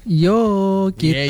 Yo, kita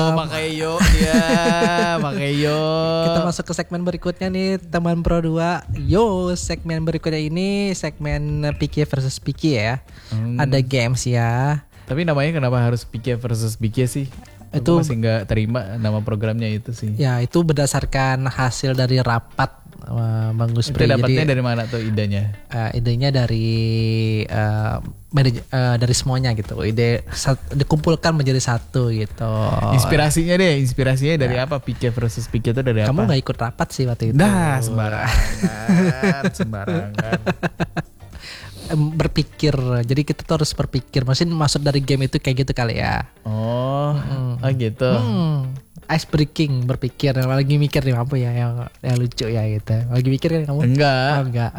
pakai yo. Kita masuk ke segmen berikutnya nih, teman Pro 2. Yo, segmen berikutnya ini segmen Piki versus Piki ya. Ada games ya. Tapi namanya kenapa harus Piki versus Piki sih? Itu masih nggak terima nama programnya itu sih. Ya, itu berdasarkan hasil dari rapat Bang Guspri. Itu dapatnya dari mana tuh idenya? Idenya dari dari semuanya gitu. Ide dikumpulkan menjadi satu gitu. Inspirasinya dari apa? Piki versus Piki itu dari apa? Kamu nggak ikut rapat sih waktu itu. Nah, sembarangan. Berpikir, jadi kita tuh harus berpikir. Maksudnya maksud dari game itu kayak gitu kali ya. Oh gitu. Ice breaking, berpikir. Lagi mikir nih apa ya yang lucu ya gitu. Lagi mikir kan kamu? Enggak.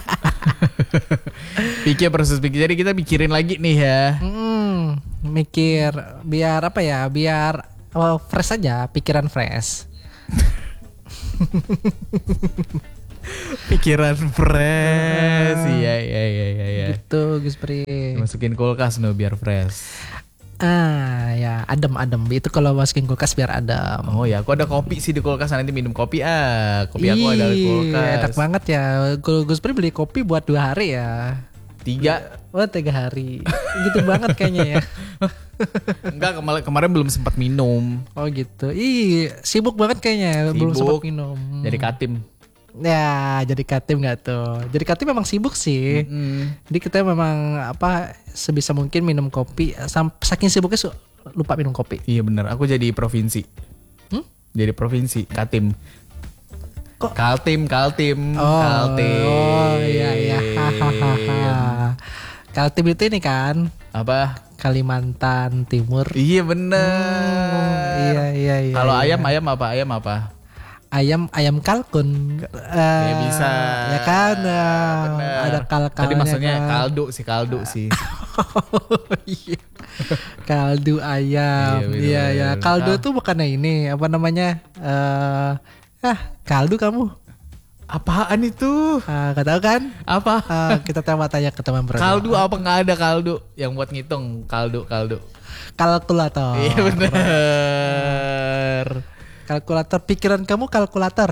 Piki versus Piki. Jadi kita mikirin lagi nih ya. Mikir biar apa ya? Biar fresh aja, pikiran fresh. Pikiran fresh. Iya. Gitu Guspri. Masukin kulkas biar fresh. Ya adem. Itu kalau masukin kulkas biar adem. Oh ya, aku ada kopi sih di kulkas, nanti minum kopi. Kopi aku ada di kulkas. Enak banget ya. Guspri beli kopi buat 2 hari ya. 3. Oh 3 hari. Gitu banget kayaknya ya. Enggak, kemarin belum sempat minum. Oh gitu. Sibuk banget kayaknya. Belum sempat minum. Jadi katim. Ya, jadi katim gak tuh? Jadi katim memang sibuk sih. Jadi kita memang sebisa mungkin minum kopi. Saking sibuknya lupa minum kopi. Iya benar. Aku jadi provinsi. Jadi provinsi katim. Kok? Kaltim. Oh iya. Kaltim itu ini kan? Apa? Kalimantan Timur. Iya benar. Iya. Kalau ayam apa? Ayam kalkun. Ya bisa. Ya kan. Ada kalkalnya. Tadi maksudnya kan. kaldu sih. Iya. Kaldu ayam. Iya. Kaldu tuh bukannya ini apa namanya? Kaldu kamu. Apaan itu? Gak tahu kan? Apa? Kita tanya ke teman berdua. Kaldu apa, nggak ada kaldu yang buat ngitung kaldu. Kalkulator. Iya benar. Kalkulator, pikiran kamu kalkulator.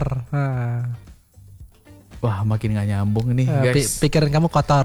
Wah, makin nggak nyambung nih guys. Pikiran kamu kotor.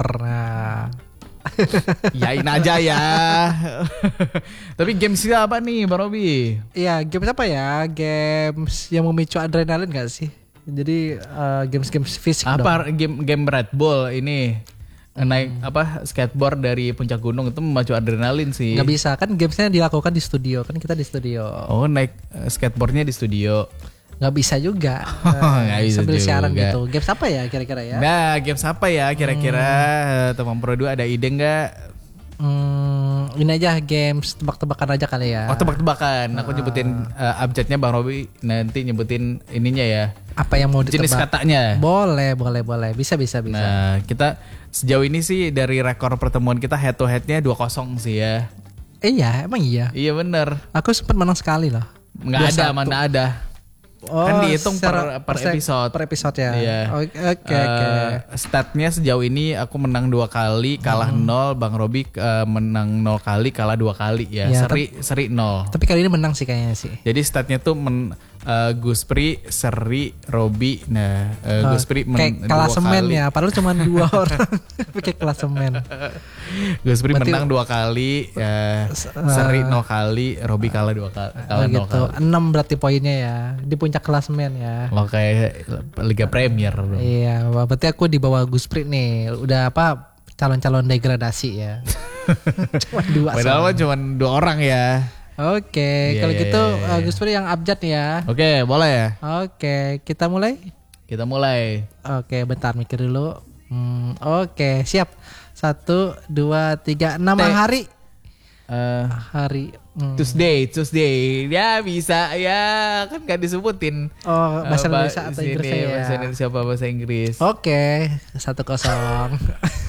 Yain aja ya. Tapi gamesnya apa nih Bang Robi? Iya, games apa ya? Games yang memicu adrenalin gak sih? Jadi games fisik apa dong. game Red Bull ini naik skateboard dari puncak gunung itu memacu adrenalin sih. Gak bisa kan, gamesnya dilakukan di studio, kan kita di studio. Oh, naik skateboardnya di studio. Gak bisa juga. Gak bisa sambil juga. siaran gitu. Games apa ya kira-kira ya? Nah, games apa ya kira-kira? Teman Pro 2 ada ide nggak? Ini aja games tebak-tebakan aja kali ya. Oh, tebak-tebakan. Aku nyebutin abjadnya, Bang Robi nanti nyebutin ininya ya. Apa yang mau ditebak? Jenis katanya. Boleh. Bisa. Nah, kita sejauh ini sih dari rekor pertemuan kita head to headnya 2-0 sih ya. Iya, emang iya. Iya bener. Aku sempat menang sekali loh. Nggak ada, mana ada. Kan dihitung per episode. Per episode ya. Iya. Oke. Statnya sejauh ini aku menang 2 kali, kalah 0. Bang Robi menang 0 kali, kalah 2 kali ya. Seri 0. Tapi kali ini menang sih kayaknya sih. Jadi statnya tuh Guspri, Seri, Robi. Nah, Guspri kayak klasemen ya. Padahal cuma 2 orang. Kayak klasemen. Guspri menang 2 kali, Seri 0 kali, Robi kalah 2 kali. Kalah 0 gitu. kali. 6 berarti poinnya ya. Di puncak klasemen ya. Lo kayak Liga Premier bro. Iya, berarti aku di bawah Guspri nih. Udah calon-calon degradasi ya. Cuma 2. Padahal cuma 2 orang ya. Oke, kalau gitu Guspri yang abjad ya. Oke, boleh. Oke, kita mulai. Oke, bentar mikir dulu. Oke, siap. 1, 2, 3, nama hari. Hari Tuesday. Ya bisa ya, kan gak disebutin. Oh, bahasa Indonesia atau Inggris ya? Bahasa Indonesia apa bahasa Inggris? Oke, 1-0.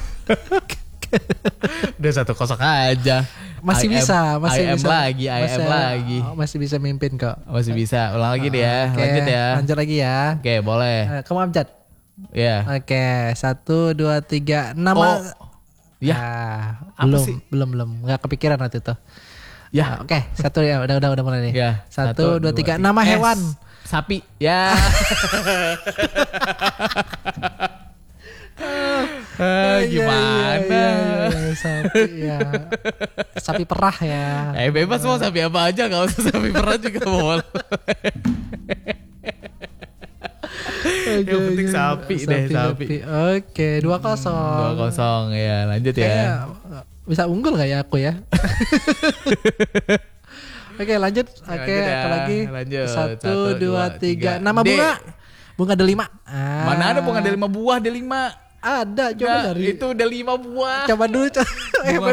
Udah 1-0 aja. Masih bisa. Masih bisa mimpin kok. Masih bisa. Ulang lagi deh ya. Lanjut lagi ya. Oke, boleh. Kamu abjad. Ya. Oke, 1, 2, 3. Nama. Ya. Belum. Nggak kepikiran waktu itu. Ya. Oke, satu ya. Udah mulai nih. Ya. 1, 2, 3. Nama hewan. Sapi. Ya. Gimana? Iya, sapi ya. Sapi perah ya. Bebas mau sapi apa aja, gak usah sapi perah juga boleh. Yang penting sapi deh, sapi. Oke, 2-0. 2-0 ya, lanjut ya. Kayaknya bisa unggul gak ya aku ya? Oke, lanjut. Oke, ya. apa lagi? Lanjut. 1, 2, 3. Nama bunga. Bunga delima. Mana ada bunga delima buah delima? Ada, coba Nggak, dari. itu delima buah. Coba dulu. Bunga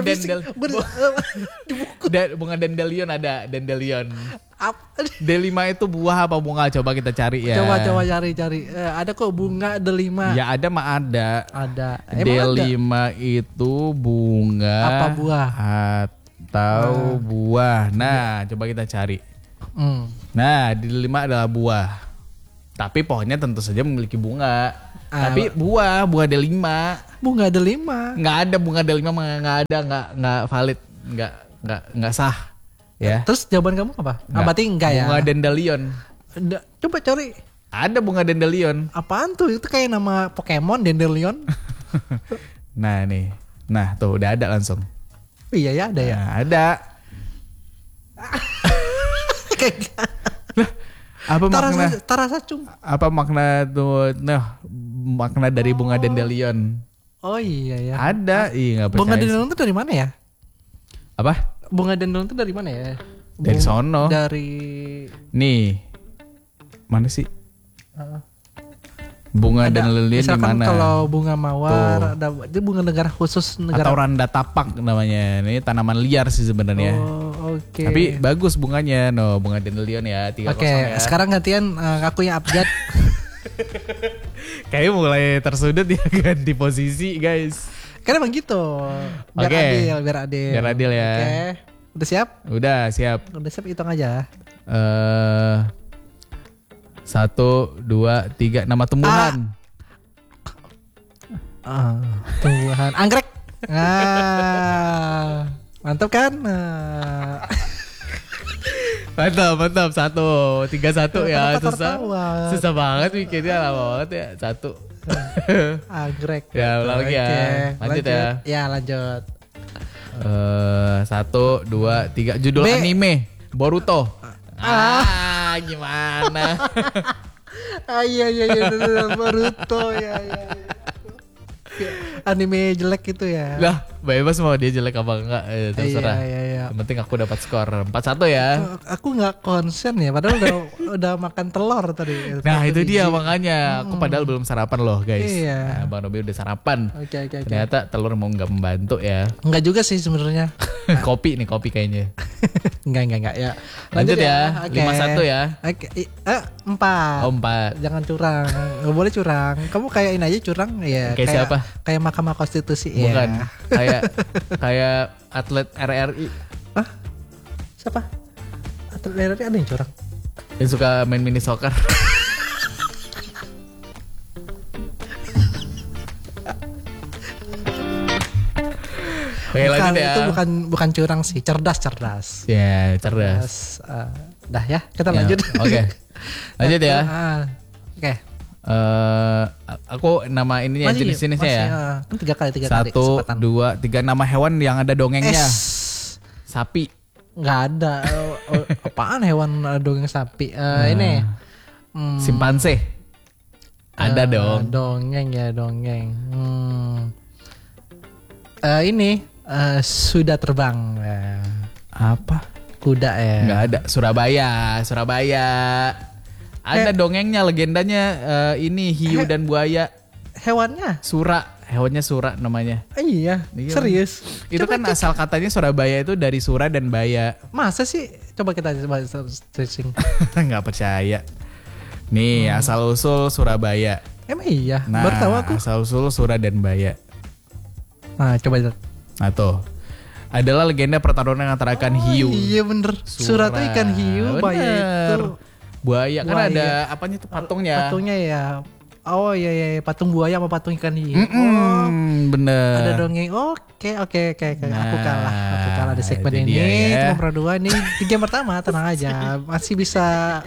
Di buku. bunga dandelion ada, dandelion. Apa? Delima itu buah apa bunga? Coba kita cari ya. Coba cari. Ada kok bunga delima. Ya ada mah ada. Ada. Emang delima itu bunga. Apa buah? Atau buah. Nah, coba kita cari. Nah, delima adalah buah. Tapi pohonnya tentu saja memiliki bunga. Tapi bunga delima. Bunga delima. Nggak ada bunga delima, nggak ada, nggak valid, nggak sah. Ya. Terus jawaban kamu apa? Berarti enggak ya? Bunga dandelion. Coba cari. Ada bunga dandelion. Apaan tuh? Itu kayak nama Pokemon, Dandelion. Nah nih. Nah tuh udah ada langsung. Iya ya, ada ya. Nah, ada. Apa makna? Tarasacung. Apa makna tuh? Nah, makna dari bunga dandelion. Oh iya ya. Ada. Ih, nggak percaya. Bunga dandelion itu dari mana ya? Apa? Bunga dandelion itu dari mana ya? Dari sono. Dari. Nih. Mana sih? Bunga dandelion di misalkan mana? kalau bunga mawar, itu bunga negara khusus negara. Atau randa tapak namanya. Ini tanaman liar sih sebenarnya. Oh, oke. Tapi bagus bunganya. No, bunga dandelion ya. 3-0 Oke, ya. sekarang gantian aku yang update. Kayaknya mulai tersudut ya, ganti posisi guys. Karena emang gitu. Biar adil. Biar adil ya. Oke. Udah siap? Udah siap. Udah siap, hitung aja. 1, 2, 3. Nama tumbuhan. Tumbuhan anggrek. Mantap kan? Mantap. 1, 3-1 ya. Susah banget bikinnya, lama banget ya. 1. Anggrek. Ya ulang lagi ya. Lanjut ya. Ya lanjut. 1, 2, 3. Judul anime Boruto. Gimana? Iya Boruto ya. Anime jelek itu ya. Lah, bebas mau dia jelek apa enggak, terserah. Iya. Yang penting aku dapat skor 4-1 ya. Aku nggak konsen ya, padahal udah makan telur tadi. Nah itu dia makanya. Aku padahal belum sarapan loh guys. Iya. Nah, Bang Robi udah sarapan. Oke. Ternyata telur mau nggak membantu ya. Enggak juga sih sebenarnya. kopi kayaknya. Enggak ya. Lanjut ya. Oke. 5-1 ya. Oke. 4. Oh 4. Jangan curang. Nggak boleh curang. Kamu kayak ini aja curang ya. Kayak siapa? Kayak Mahkamah Konstitusi. Bukan. Ya. Kayak atlet RRI. Hah? Siapa? Atlet RRI ada yang curang? Yang suka main mini soccer. Oke, lanjut ya. Itu bukan curang sih, cerdas. Ya, cerdas. Dah ya, kita lanjut. Oke. Lanjut ya. Oke. Aku nama ininya jenis-jenisnya ya. Kan 3 kali. 1, 2, 3. Nama hewan yang ada dongengnya. Sapi. Nggak ada. Apaan hewan dongeng sapi? Ini. Simpanse. Ada dong. Dongeng. Ini sudah terbang. Apa? Kuda ya. Nggak ada. Surabaya. Ada dongengnya, legendanya ini hiu dan buaya. Hewannya? Hewannya Sura namanya. Iya. Serius? Itu kan asal katanya Surabaya itu dari Sura dan Baya. Masa sih? Coba kita searching. Nggak percaya. Nih asal usul Surabaya. Emang iya? Nah, Baru tahu aku. asal usul Sura dan Baya. Nah coba lihat. Nah tuh. Adalah legenda pertarungan antara ikan hiu. Iya bener. Sura tuh ikan hiu, Baya itu buaya. Kan ada apanya tuh patungnya. Patungnya ya. Oh iya patung buaya sama patung ikan hiu. Bener. Ada dongeng. Oke. Nah. Aku kalah di segmen ini ya. Cuma Pro 2 ini di game pertama, tenang aja. Masih bisa.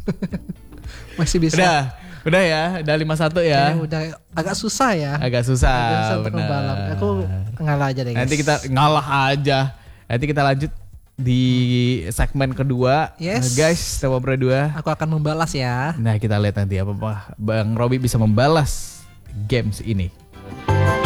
Udah ya, udah 5-1 ya. Udah agak susah ya. Agak susah, untuk membalap. Aku ngalah aja deh guys. Nanti kita ngalah aja. Nanti kita lanjut di segmen kedua. Yes. Guys, Tema Pro 2. Aku akan membalas ya. Nah, kita lihat nanti apa Bang Robi bisa membalas games ini.